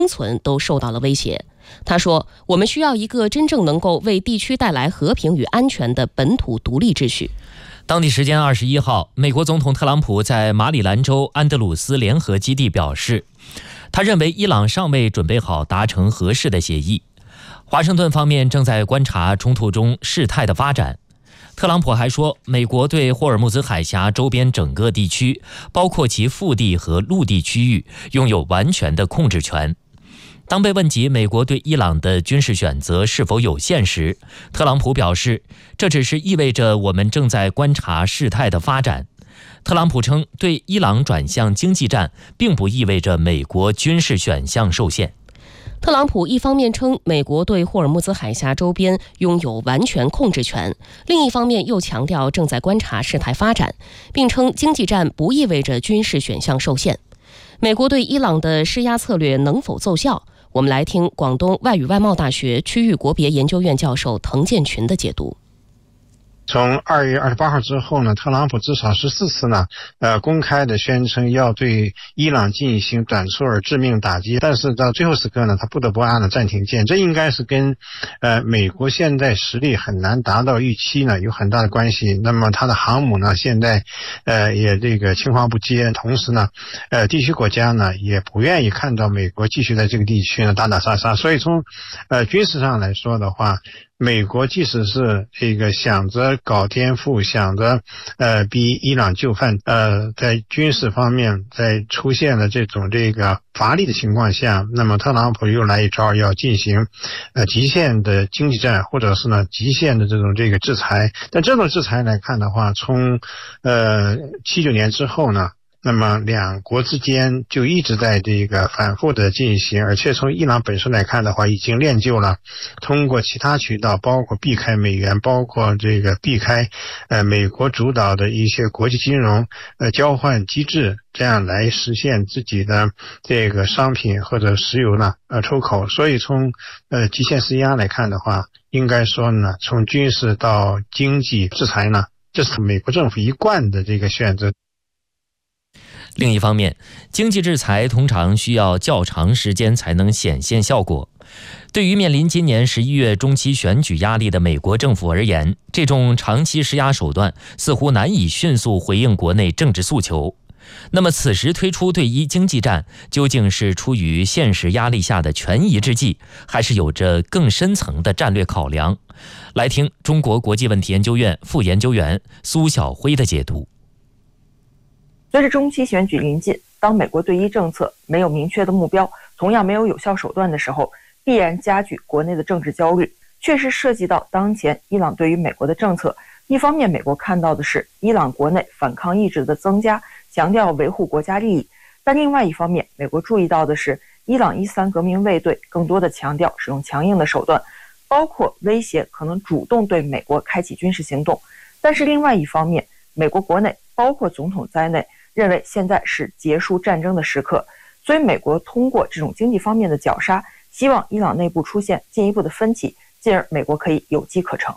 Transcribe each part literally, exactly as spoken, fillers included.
生存都受到了威胁。他说，我们需要一个真正能够为地区带来和平与安全的本土独立秩序。 当地时间二十一号，美国总统特朗普在马里兰州安德鲁斯联合基地表示，他认为伊朗尚未准备好达成合适的协议。华盛顿方面正在观察冲突中事态的发展。特朗普还说，美国对霍尔木兹海峡周边整个地区，包括其腹地和陆地区域，拥有完全的控制权。当被问及美国对伊朗的军事选择是否有限时，特朗普表示，这只是意味着我们正在观察事态的发展。特朗普称，对伊朗转向经济战，并不意味着美国军事选项受限。 特朗普一方面称美国对霍尔木兹海峡周边拥有完全控制权，另一方面又强调正在观察事态发展，并称经济战不意味着军事选项受限。美国对伊朗的施压策略能否奏效？我们来听广东外语外贸大学区域国别研究院教授滕建群的解读。 从二月二十八号之后呢，特朗普至少十四次呢，呃，公开的宣称要对伊朗进行短促而致命打击，但是到最后时刻呢，他不得不按了暂停键。这应该是跟呃美国现在实力很难达到预期呢有很大的关系。那么他的航母呢，现在呃也这个青黄不接，同时呢，呃地区国家呢也不愿意看到美国继续在这个地区呢打打杀杀，所以从呃军事上来说的话，美国即使是这个想着搞颠覆，想着呃逼伊朗就范，呃在军事方面在出现了这种这个乏力的情况下，那么特朗普又来一招，要进行呃极限的经济战，或者是呢极限的这种这个制裁。但这种制裁来看的话，从呃七九年之后呢，那么两国之间就一直在这个反复的进行，而且从伊朗本身来看的话，已经练就了通过其他渠道，包括避开美元，包括这个避开呃美国主导的一些国际金融呃交换机制，这样来实现自己的这个商品或者石油呢呃出口。所以从呃极限施压来看的话，应该说呢，从军事到经济制裁呢，这是美国政府一贯的这个选择。 另一方面，经济制裁通常需要较长时间才能显现效果。对于面临今年十一月中期选举压力的美国政府而言，这种长期施压手段似乎难以迅速回应国内政治诉求。那么此时推出对伊经济战，究竟是出于现实压力下的权宜之计，还是有着更深层的战略考量？来听中国国际问题研究院副研究员苏晓辉的解读。 随着中期选举临近，当美国对伊政策没有明确的目标，同样没有有效手段的时候，必然加剧国内的政治焦虑。确实涉及到当前伊朗对于美国的政策，一方面美国看到的是伊朗国内反抗意志的增加，强调维护国家利益，但另外一方面美国注意到的是伊朗伊斯兰革命卫队更多的强调使用强硬的手段，包括威胁可能主动对美国开启军事行动。但是另外一方面，美国国内包括总统在内认为现在是结束战争的时刻，所以美国通过这种经济方面的绞杀，希望伊朗内部出现进一步的分歧，进而美国可以有机可乘。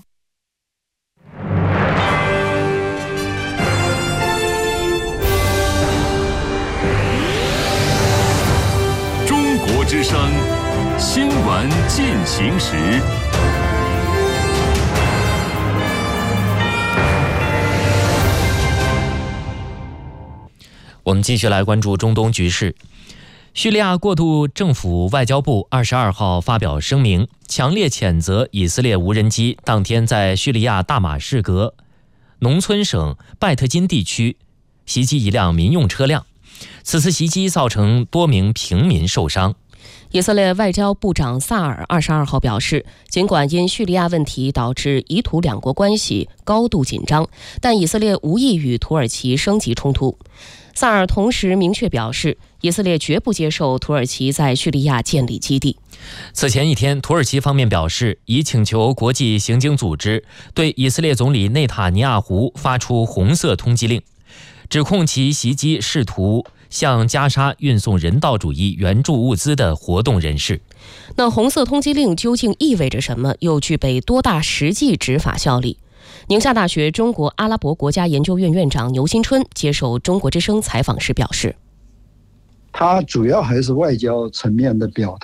中国之声新闻进行时。 我们继续来关注中东局势。叙利亚过渡政府外交部二十二号发表声明，强烈谴责以色列无人机当天在叙利亚大马士革农村省拜特金地区袭击一辆民用车辆，此次袭击造成多名平民受伤。 以色列外交部长萨尔二十二号表示，尽管因叙利亚问题导致以土两国关系高度紧张，但以色列无意与土耳其升级冲突。萨尔同时明确表示，以色列绝不接受土耳其在叙利亚建立基地。 此前一天，土耳其方面表示，已请求国际刑警组织对以色列总理内塔尼亚胡发出红色通缉令，指控其袭击试图向加沙运送人道主义援助物资的活动人士。 那红色通缉令究竟意味着什么？又具备多大实际执法效力？宁夏大学中国阿拉伯国家研究院院长牛新春接受中国之声采访时表示， 它主要还是外交层面的表态。